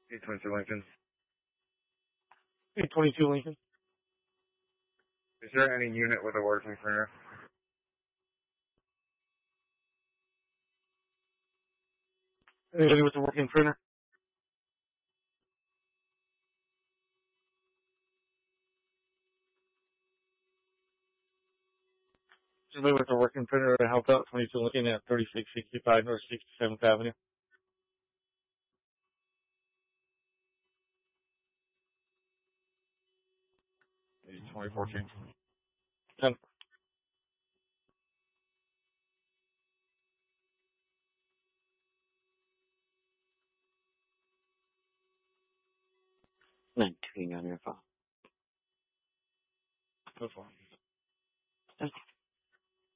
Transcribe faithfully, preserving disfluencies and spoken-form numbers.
eight twenty-two Lincoln. eight twenty-two Lincoln. Is there any unit with a working printer? Anybody with a working printer? Anybody with a working printer to help out? twenty-two Lincoln at thirty-six sixty-five North sixty-seventh Avenue. twenty fourteen. ten. nineteen on your phone. No phone. Okay.